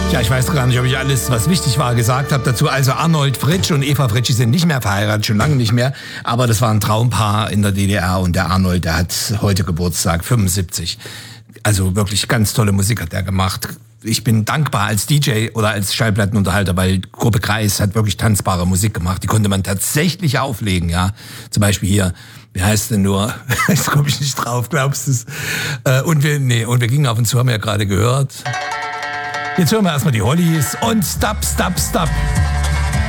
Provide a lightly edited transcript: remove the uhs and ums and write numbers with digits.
Ja, ich weiß gar nicht, ob ich alles, was wichtig war, gesagt habe dazu. Also Arnold Fritsch und Eva Fritsch, die sind nicht mehr verheiratet, schon lange nicht mehr. Aber das war ein Traumpaar in der DDR und der Arnold, der hat heute Geburtstag, 75. Also wirklich ganz tolle Musik hat er gemacht. Ich bin dankbar als DJ oder als Schallplattenunterhalter, weil Gruppe Kreis hat wirklich tanzbare Musik gemacht. Die konnte man tatsächlich auflegen, ja. Zum Beispiel hier, wie heißt denn nur? Jetzt komme ich nicht drauf, glaubst du es? Und wir gingen auf und zu, haben wir ja gerade gehört. Jetzt hören wir erstmal die Hollies und Stop, Stop, Stop.